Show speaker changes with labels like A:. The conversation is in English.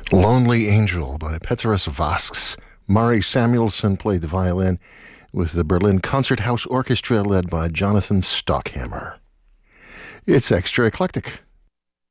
A: Lonely Angel by Petrus Vasks. Murray Samuelson played the violin with the Berlin Concerthouse Orchestra led by Jonathan Stockhammer. It's extra eclectic.